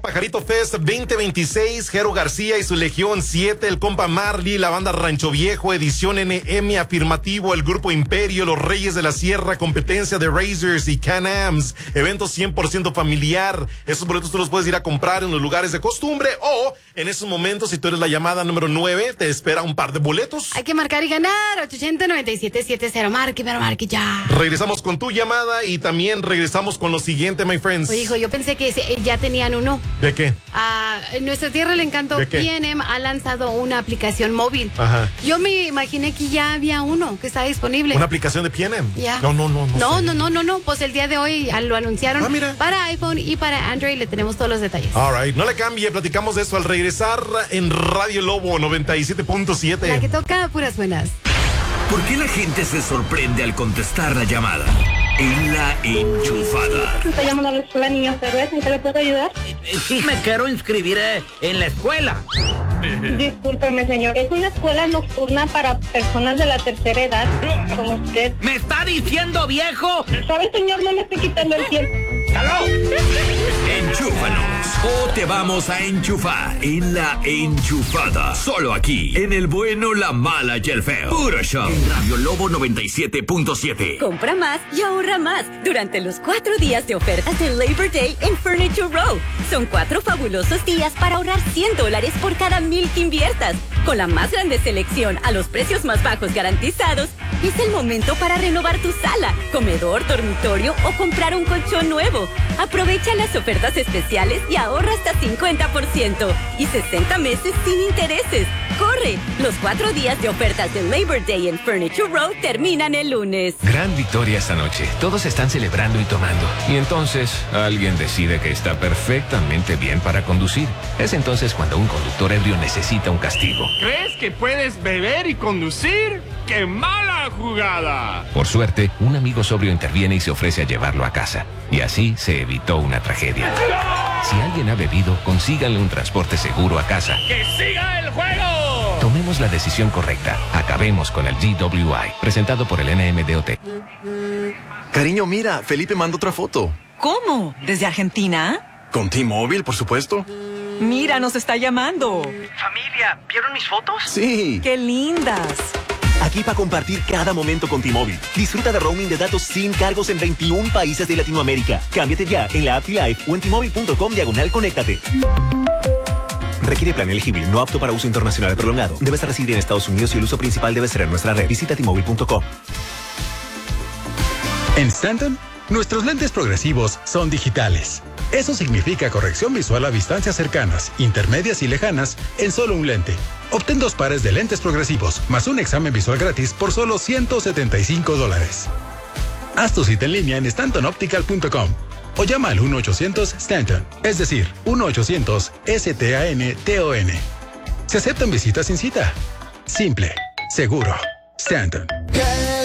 Pajarito Fest 2026, Jero García y su Legión 7, el compa Marley, la banda Rancho Viejo, edición NM Afirmativo, el grupo Imperio, los Reyes de la Sierra, competencia de Razors y Can-Ams, evento 100% familiar. Esos boletos tú los puedes ir a comprar en los lugares de costumbre o en esos momentos, si tú eres la llamada número 9, te espera un par de boletos. Hay que marcar y ganar, 880-9770, marque, pero marque ya. Regresamos con tu llamada y también regresamos con lo siguiente, my friends. Oye, hijo, yo pensé que ya tenían uno. ¿De qué? En nuestra tierra le encantó. PNM ha lanzado una aplicación móvil. Ajá. Yo me imaginé que ya había uno que está disponible. ¿Una aplicación de PNM? Ya. No. No. Pues el día de hoy lo anunciaron. Mira. Para iPhone y para Android. Le tenemos todos los detalles. All right. No le cambie. Platicamos de eso al regresar en Radio Lobo 97.7. La que toca puras buenas. ¿Por qué la gente se sorprende al contestar la llamada? En La Enchufada. Estoy llamando a la escuela Niños Héroes, ¿en qué le puedo ayudar? Sí, me quiero inscribir en la escuela. Discúlpeme, señor. Es una escuela nocturna para personas de la tercera edad, como usted. ¿Me está diciendo viejo? ¿Sabe, señor? No me estoy quitando el tiempo. ¡Aló! Enchúfanos o te vamos a enchufar en La Enchufada. Solo aquí, en el bueno, la mala y el feo. Puro show. En Radio Lobo 97.7. Compra más y ahorra más durante los 4 días de ofertas de Labor Day en Furniture Row. Son 4 fabulosos días para ahorrar $100 por cada 1,000 que inviertas. Con la más grande selección a los precios más bajos garantizados, es el momento para renovar tu sala, comedor, dormitorio o comprar un colchón nuevo. Aprovecha las ofertas especiales y ahorra hasta 50% y 60 meses sin intereses. ¡Corre! Los 4 días de ofertas de Labor Day en Furniture Row terminan el lunes. Gran victoria esta noche. Todos están celebrando y tomando. Y entonces, alguien decide que está perfectamente bien para conducir. Es entonces cuando un conductor ebrio necesita un castigo. ¿Crees que puedes beber y conducir? ¡Qué mala jugada! Por suerte, un amigo sobrio interviene y se ofrece a llevarlo a casa. Y así se evitó una tragedia. Si alguien ha bebido, consíganle un transporte seguro a casa. ¡Que siga el juego! Tomemos la decisión correcta. Acabemos con el DWI. Presentado por el NMDOT. Cariño, mira, Felipe manda otra foto. ¿Cómo? ¿Desde Argentina? Con T-Mobile, por supuesto. Mira, nos está llamando. Familia, ¿vieron mis fotos? Sí. ¡Qué lindas! Aquí para compartir cada momento con T-Mobile. Disfruta de roaming de datos sin cargos en 21 países de Latinoamérica. Cámbiate ya en la app T-Life o en T-Mobile.com/conéctate. Requiere plan elegible, no apto para uso internacional prolongado. Debes residir en Estados Unidos y el uso principal debe ser en nuestra red. Visita T-Mobile.com. En Stanton, nuestros lentes progresivos son digitales. Eso significa corrección visual a distancias cercanas, intermedias y lejanas en solo un lente. Obtén 2 pares de lentes progresivos más un examen visual gratis por solo $175. Haz tu cita en línea en StantonOptical.com o llama al 1-800-STANTON, es decir, 1-800-STANTON. Se aceptan visitas sin cita. Simple, seguro, Stanton.